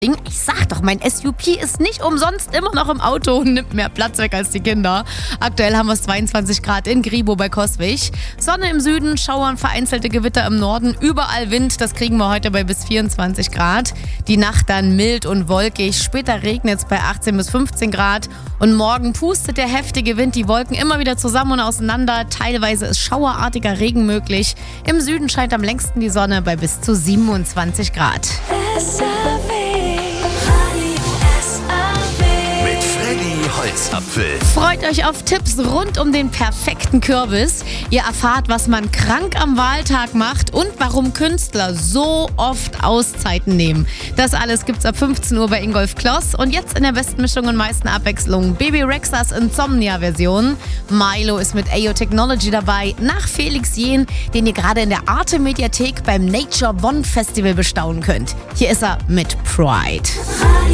Ich sag doch, mein SUP ist nicht umsonst immer noch im Auto und nimmt mehr Platz weg als die Kinder. Aktuell haben wir es 22 Grad in Gribo bei Coswig. Sonne im Süden, Schauern, vereinzelte Gewitter im Norden. Überall Wind, das kriegen wir heute bei bis 24 Grad. Die Nacht dann mild und wolkig. Später regnet es bei 18 bis 15 Grad. Und morgen pustet der heftige Wind die Wolken immer wieder zusammen und auseinander. Teilweise ist schauerartiger Regen möglich. Im Süden scheint am längsten die Sonne bei bis zu 27 Grad. Holzapfel. Freut euch auf Tipps rund um den perfekten Kürbis. Ihr erfahrt, was man krank am Wahltag macht und warum Künstler so oft Auszeiten nehmen. Das alles gibt's ab 15 Uhr bei Ingolf Kloss. Und jetzt in der besten Mischung und meisten Abwechslung Baby Rexas Insomnia-Version. Milo ist mit AO Technology dabei, nach Felix Jähn, den ihr gerade in der Arte-Mediathek beim Nature One Festival bestaunen könnt. Hier ist er mit Pride.